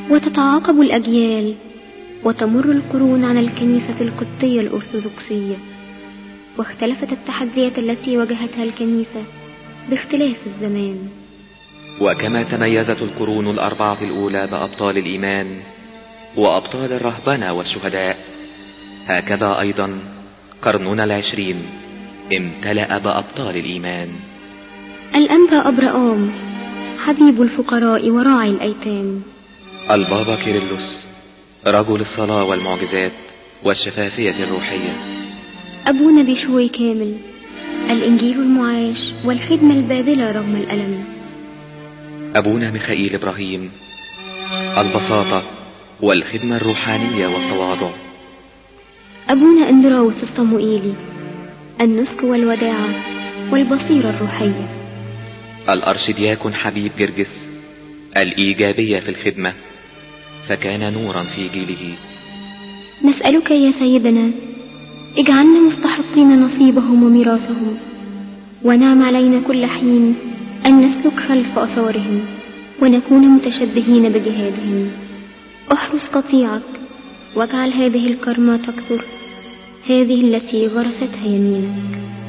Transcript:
وتتعاقب الأجيال وتمر القرون على الكنيسة القبطية الأرثوذكسية، واختلفت التحديات التي واجهتها الكنيسة باختلاف الزمان. وكما تميزت القرون الأربعة الأولى بأبطال الإيمان وأبطال الرهبنة والشهداء، هكذا أيضا قرننا العشرين امتلأ بأبطال الإيمان. الأنبا أبرام حبيب الفقراء وراعي الأيتام. البابا كيرلس رجل الصلاة والمعجزات والشفافية الروحية. أبونا بشوي كامل الإنجيل المعاش والخدمة الباذلة رغم الألم. أبونا ميخائيل إبراهيم البساطة والخدمة الروحانية والتواضع. أبونا أندراوس الصموئيلي النسك والوداعة والبصيرة الروحية. الأرشدياكون حبيب جرجس الإيجابية في الخدمة، فكان نورا في جيله. نسألك يا سيدنا اجعلنا مستحقين نصيبهم وميراثهم، ونعم علينا كل حين أن نسلك خلف أثارهم ونكون متشبهين بجهادهم. احرس قطيعك واجعل هذه الكرمة تكثر، هذه التي غرستها يمينك.